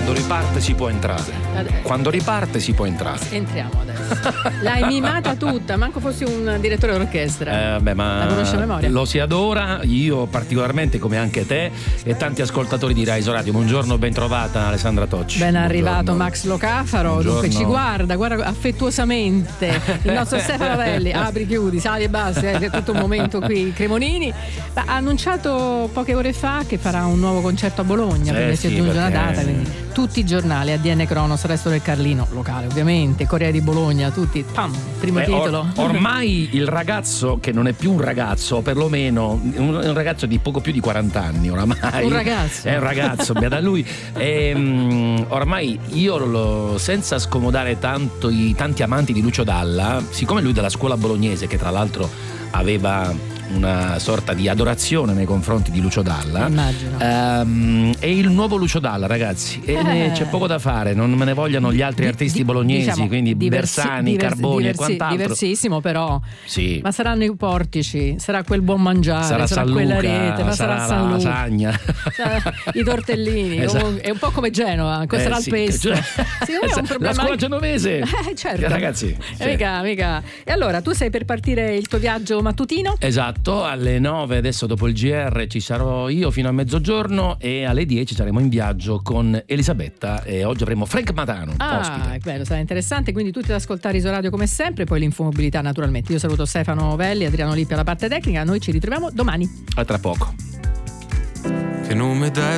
Quando riparte si può entrare. Quando riparte si può entrare. Entriamo adesso. L'hai mimata tutta, manco fossi un direttore d'orchestra. Ma la conosci a memoria. lo si adora, io particolarmente, come anche te e tanti ascoltatori di Rai Radio. Buongiorno, ben trovata Alessandra Tocci. Ben arrivato Max Locafaro. Buongiorno. Dunque ci guarda affettuosamente il nostro Stefano Velli. Apri, chiudi, sali e bassi, è tutto un momento qui Cremonini. Ha annunciato poche ore fa che farà un nuovo concerto a Bologna, perché si aggiunge una data, quindi tutti i giornali, ADN Cronos, Resto del Carlino, locale ovviamente, Corriere di Bologna, tutti, primo titolo. Ormai il ragazzo, che non è più un ragazzo, o perlomeno un ragazzo di poco più di 40 anni oramai. Un ragazzo. È un ragazzo, beata lui. Ormai io, senza scomodare tanti amanti di Lucio Dalla, siccome lui della scuola bolognese, che tra l'altro aveva una sorta di adorazione nei confronti di Lucio Dalla, immagino, è il nuovo Lucio Dalla, ragazzi, e c'è poco da fare, non me ne vogliano gli altri artisti bolognesi, diciamo, quindi Bersani, Carboni e quant'altro. Diversissimo, però sì. Ma saranno i portici, sarà quel buon mangiare, sarà quella rete, ma sarà San Luca, lasagna, i tortellini, esatto. È un po' come Genova, sarà il pesto. È un problema. La scuola genovese, certo, ragazzi, mica. E allora tu sei per partire il tuo viaggio mattutino? Esatto, alle 9 adesso dopo il GR ci sarò io fino a mezzogiorno, e alle 10 saremo in viaggio con Elisabetta, e oggi avremo Frank Matano ospite. Bello, sarà interessante, quindi tutti ad ascoltare Isoradio come sempre, poi l'infomobilità naturalmente. Io saluto Stefano Velli, Adriano Lippi alla parte tecnica, noi ci ritroviamo domani. A tra poco. Che nome dai